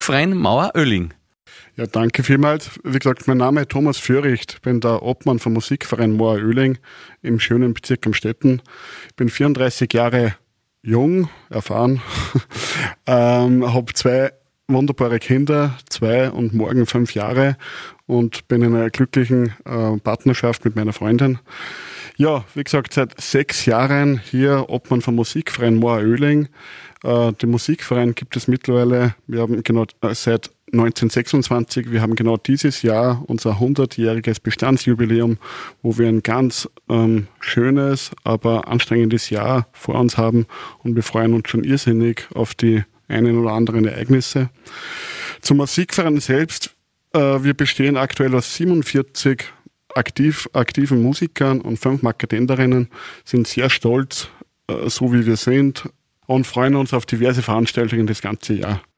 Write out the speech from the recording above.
Musikverein Mauer-Oelling. Ja, danke vielmals. Wie gesagt, mein Name ist Thomas Fürricht, bin der Obmann vom Musikverein Mauer-Oelling im schönen Bezirk Amstetten. Ich bin 34 Jahre jung, erfahren, habe 2 wunderbare Kinder, 2 und morgen 5 Jahre und bin in einer glücklichen Partnerschaft mit meiner Freundin. Ja, wie gesagt, seit 6 Jahren hier Obmann vom Musikverein Mauer-Oelling. Den Musikverein gibt es mittlerweile, wir haben genau seit 1926, wir haben genau dieses Jahr unser 100-jähriges Bestandsjubiläum, wo wir ein ganz schönes, aber anstrengendes Jahr vor uns haben und wir freuen uns schon irrsinnig auf die einen oder anderen Ereignisse. Zum Musikverein selbst, wir bestehen aktuell aus 47 aktiven Musikern und 5 Marketenderinnen, sind sehr stolz, so wie wir sind, und freuen uns auf diverse Veranstaltungen das ganze Jahr.